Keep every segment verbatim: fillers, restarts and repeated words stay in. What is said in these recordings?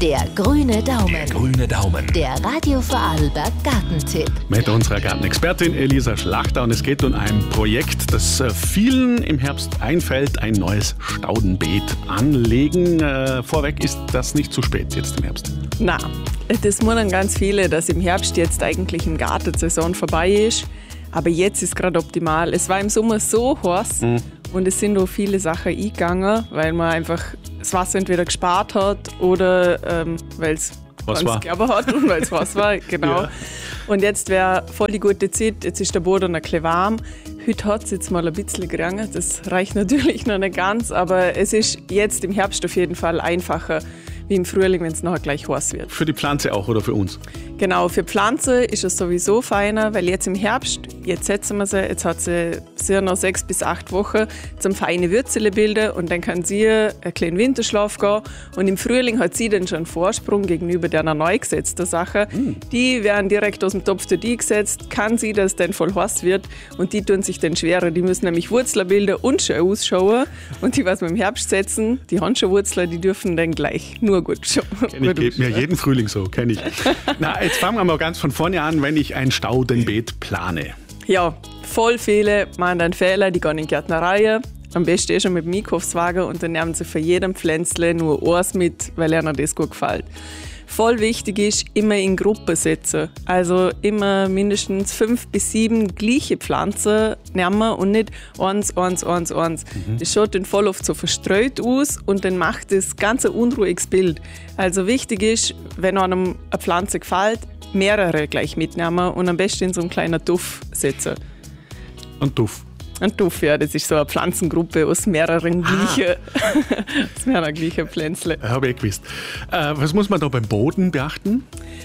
Der grüne Daumen. Der grüne Daumen. Der Radio Vorarlberg Gartentipp. Mit unserer Gartenexpertin Elisa Schlachter. Und es geht um ein Projekt, das vielen im Herbst einfällt, ein neues Staudenbeet anlegen. Äh, vorweg ist das nicht zu spät jetzt im Herbst. Na, das meinen ganz viele, dass im Herbst jetzt eigentlich im Gartensaison vorbei ist. Aber jetzt ist gerade optimal. Es war im Sommer so heiß mhm. und es sind auch viele Sachen eingegangen, weil man einfach das Wasser entweder gespart hat oder ähm, weil es was war hat und weil es was war. Genau. Ja. Und jetzt wäre voll die gute Zeit. Jetzt ist der Boden ein bisschen warm. Heute hat es jetzt mal ein bisschen gegangen. Das reicht natürlich noch nicht ganz, aber es ist jetzt im Herbst auf jeden Fall einfacher wie im Frühling, wenn es nachher gleich heiß wird. Für die Pflanze auch oder für uns? Genau, für Pflanze ist es sowieso feiner, weil jetzt im Herbst, jetzt setzen wir sie, jetzt hat sie sehr noch sechs bis acht Wochen zum feine Würzele bilden und dann kann sie einen kleinen Winterschlaf gehen und im Frühling hat sie dann schon einen Vorsprung gegenüber der neu gesetzten Sachen. Mm. Die werden direkt aus dem Topf dort eingesetzt, kann sie, dass es dann voll heiß wird und die tun sich dann schwerer. Die müssen nämlich Wurzeln bilden und schon ausschauen und die, was wir im Herbst setzen, die haben schon Wurzeln, die dürfen dann gleich nur gut schauen. Ich geht mir jeden Frühling so, kenne ich. Na, jetzt fangen wir mal ganz von vorne an, wenn ich ein Staudenbeet plane. Ja, voll viele machen dann Fehler, die gehen in die Gärtnerei. Am besten schon mit dem Einkaufswagen und dann nehmen sie für jedem Pflänzle nur eins mit, weil ihnen das gut gefällt. Voll wichtig ist, immer in Gruppen setzen. Also immer mindestens fünf bis sieben gleiche Pflanzen nehmen und nicht eins, eins, eins, eins. Mhm. Das schaut dann voll oft so verstreut aus und dann macht das ganz ein unruhiges Bild. Also wichtig ist, wenn einem eine Pflanze gefällt, mehrere gleich mitnehmen und am besten in so einen kleinen Tuff setzen. Ein Tuff? Ein Tuff, ja, das ist so eine Pflanzengruppe aus mehreren gleichen, ah. aus mehreren gleichen Pflänzle. Habe ich gewusst. Äh, was muss man da beim Boden beachten?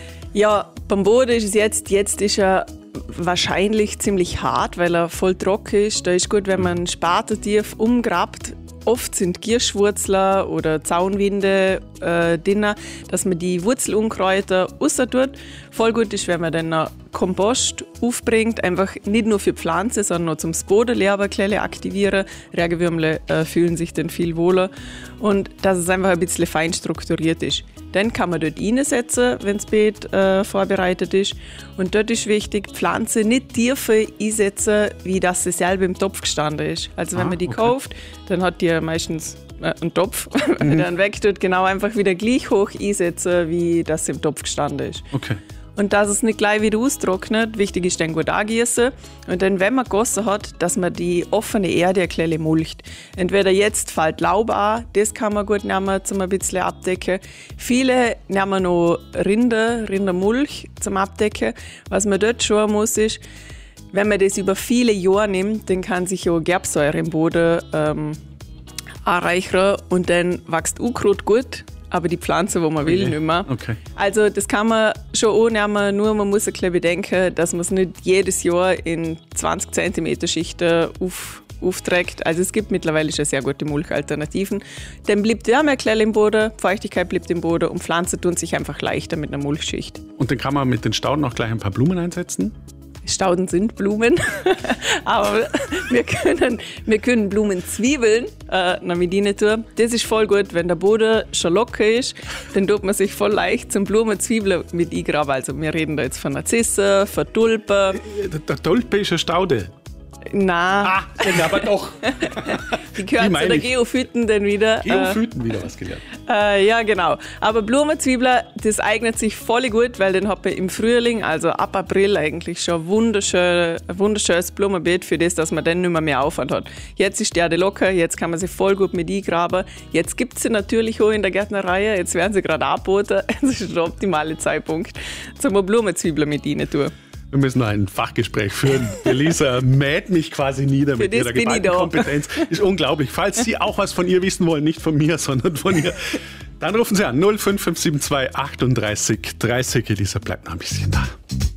Ja, beim Boden ist es jetzt, jetzt ist er wahrscheinlich ziemlich hart, weil er voll trocken ist. Da ist gut, wenn man Spaten tief umgrabt. Oft sind Gierschwurzeln oder Zaunwinde äh, drin, dass man die Wurzelunkräuter raus tut. Voll gut ist, wenn man dann noch Kompost aufbringt, einfach nicht nur für Pflanzen, sondern auch zum Bodenleber aktivieren. Regenwürmle äh, fühlen sich dann viel wohler und dass es einfach ein bisschen fein strukturiert ist. Dann kann man dort reinsetzen, wenn das Beet äh, vorbereitet ist. Und dort ist wichtig, die Pflanze nicht tiefer einsetzen, wie das sie selber im Topf gestanden ist. Also wenn ah, man die okay. kauft, dann hat die meistens äh, einen Topf, wenn mhm. dann weg tut, genau einfach wieder gleich hoch einsetzen, wie das sie im Topf gestanden ist. Okay. Und dass es nicht gleich wieder austrocknet, wichtig ist dann gut angießen. Und dann, wenn man gegossen hat, dass man die offene Erde ein bisschen mulcht. Entweder jetzt fällt Laub an, das kann man gut nehmen, um ein bisschen abdecken. Viele nehmen noch Rinder, Rindermulch zum Abdecken. Was man dort schauen muss, ist, wenn man das über viele Jahre nimmt, dann kann sich auch Gerbsäure im Boden ähm, anreichern und dann wächst Unkraut gut. Aber die Pflanze, die man will, okay. nicht mehr. Okay. Also das kann man schon annehmen, nur man muss ein bisschen bedenken, dass man es nicht jedes Jahr in zwanzig Zentimeter Schichten auf, aufträgt. Also es gibt mittlerweile schon sehr gute Mulchalternativen. Dann bleibt Wärme ein bisschen im Boden, Feuchtigkeit bleibt im Boden und Pflanzen tun sich einfach leichter mit einer Mulchschicht. Und dann kann man mit den Stauden auch gleich ein paar Blumen einsetzen? Stauden sind Blumen, aber wir können, wir können Blumenzwiebeln äh, mit rein tun. Das ist voll gut, wenn der Boden schon locker ist, dann tut man sich voll leicht zum Blumenzwiebeln mit eingraben. Also wir reden da jetzt von Narzissen, von Tulpen. Der, der Tulpe ist eine Staude. Nein. Ah, aber doch. Die gehören zu der Geophyten dann wieder. Geophyten, äh, wieder was gelernt. Äh, ja, genau. Aber Blumenzwiebeln, das eignet sich voll gut, weil den hat man im Frühling, also ab April eigentlich schon wunderschön, ein wunderschönes Blumenbeet für das, dass man dann nicht mehr, mehr Aufwand hat. Jetzt ist die Erde locker, jetzt kann man sie voll gut mit eingraben. Jetzt gibt es sie natürlich auch in der Gärtnerei, jetzt werden sie gerade angeboten. Das ist der optimale Zeitpunkt, um Blumenzwiebeln mit rein tun. Wir müssen noch ein Fachgespräch führen. Elisa mäht mich quasi nieder mit ihrer geballten Kompetenz. Ist unglaublich. Falls Sie auch was von ihr wissen wollen, nicht von mir, sondern von ihr, dann rufen Sie an null fünf fünf sieben zwei achtunddreißig dreißig. Elisa bleibt noch ein bisschen da.